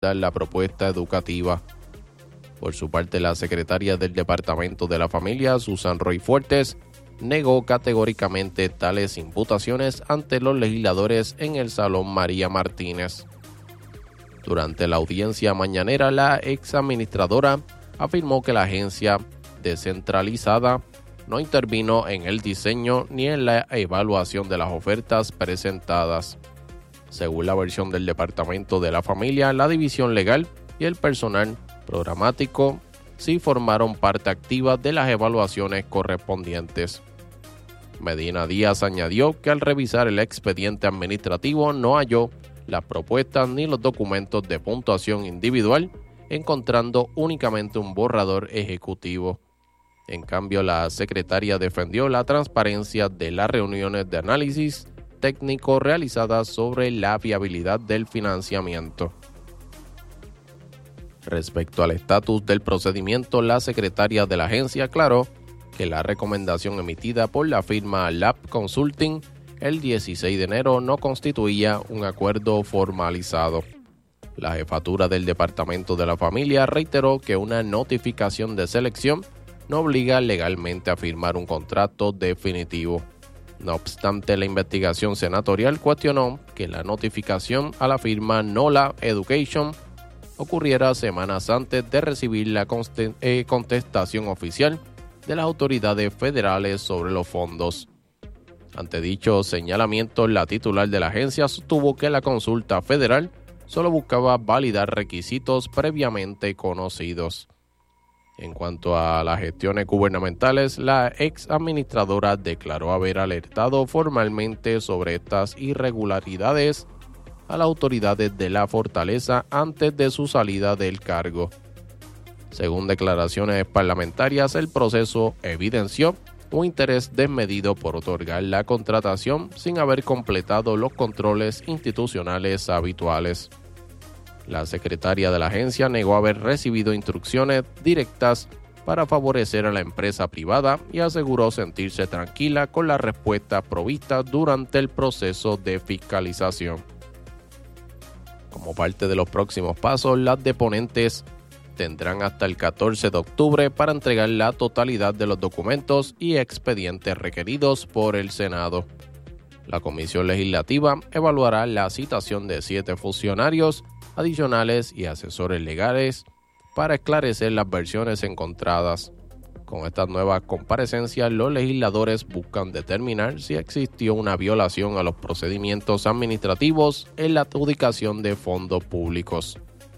la propuesta educativa. Por su parte, la secretaria del Departamento de la Familia, Susan Roy Fuertes, negó categóricamente tales imputaciones ante los legisladores en el Salón María Martínez. Durante la audiencia mañanera, la ex administradora afirmó que la agencia descentralizada no intervino en el diseño ni en la evaluación de las ofertas presentadas. Según la versión del Departamento de la Familia, la división legal y el personal programático sí formaron parte activa de las evaluaciones correspondientes. Medina Díaz añadió que al revisar el expediente administrativo no halló las propuestas ni los documentos de puntuación individual, encontrando únicamente un borrador ejecutivo. En cambio, la secretaria defendió la transparencia de las reuniones de análisis técnico realizadas sobre la viabilidad del financiamiento. Respecto al estatus del procedimiento, la secretaria de la agencia aclaró que la recomendación emitida por la firma Lab Consulting el 16 de enero no constituía un acuerdo formalizado. La jefatura del Departamento de la Familia reiteró que una notificación de selección no obliga legalmente a firmar un contrato definitivo. No obstante, la investigación senatorial cuestionó que la notificación a la firma NOLA Education ocurriera semanas antes de recibir la contestación oficial de las autoridades federales sobre los fondos. Ante dicho señalamiento, la titular de la agencia sostuvo que la consulta federal solo buscaba validar requisitos previamente conocidos. En cuanto a las gestiones gubernamentales, la ex administradora declaró haber alertado formalmente sobre estas irregularidades a las autoridades de la fortaleza antes de su salida del cargo. Según declaraciones parlamentarias, el proceso evidenció un interés desmedido por otorgar la contratación sin haber completado los controles institucionales habituales. La secretaria de la agencia negó haber recibido instrucciones directas para favorecer a la empresa privada y aseguró sentirse tranquila con las respuestas provistas durante el proceso de fiscalización. Como parte de los próximos pasos, las deponentes tendrán hasta el 14 de octubre para entregar la totalidad de los documentos y expedientes requeridos por el Senado. La Comisión Legislativa evaluará la citación de 7 funcionarios adicionales y asesores legales para esclarecer las versiones encontradas. Con estas nuevas comparecencias, los legisladores buscan determinar si existió una violación a los procedimientos administrativos en la adjudicación de fondos públicos.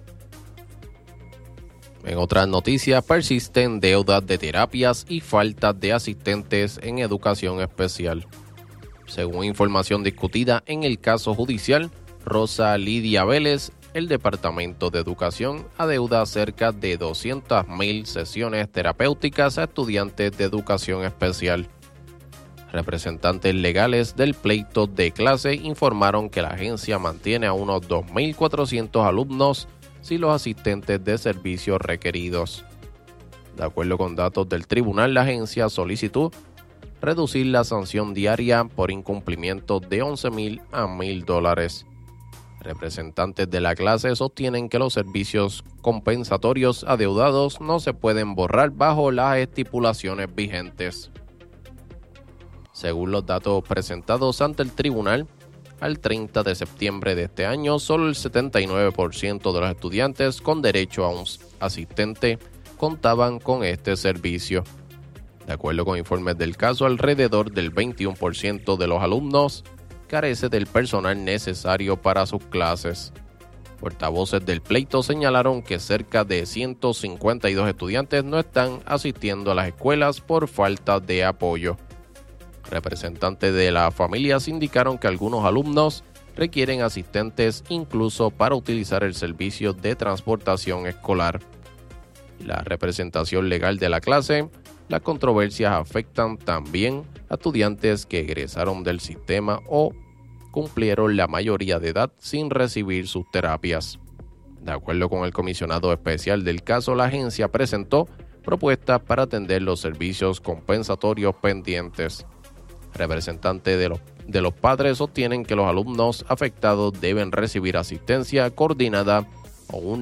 En otras noticias, persisten deudas de terapias y falta de asistentes en educación especial. Según información discutida en el caso judicial, Rosa Lidia Vélez, el Departamento de Educación adeuda cerca de 200,000 sesiones terapéuticas a estudiantes de educación especial. Representantes legales del pleito de clase informaron que la agencia mantiene a unos 2,400 alumnos sin los asistentes de servicios requeridos. De acuerdo con datos del tribunal, la agencia solicitó reducir la sanción diaria por incumplimiento de $11,000 a $1,000. Representantes de la clase sostienen que los servicios compensatorios adeudados no se pueden borrar bajo las estipulaciones vigentes. Según los datos presentados ante el tribunal, al 30 de septiembre de este año, solo el 79% de los estudiantes con derecho a un asistente contaban con este servicio. De acuerdo con informes del caso, alrededor del 21% de los alumnos carece del personal necesario para sus clases. Portavoces del pleito señalaron que cerca de 152 estudiantes no están asistiendo a las escuelas por falta de apoyo. Representantes de las familias indicaron que algunos alumnos requieren asistentes incluso para utilizar el servicio de transportación escolar. La representación legal de la clase, las controversias afectan también a estudiantes que egresaron del sistema o cumplieron la mayoría de edad sin recibir sus terapias. De acuerdo con el comisionado especial del caso, la agencia presentó propuestas para atender los servicios compensatorios pendientes. Representantes de los padres sostienen que los alumnos afectados deben recibir asistencia coordinada o una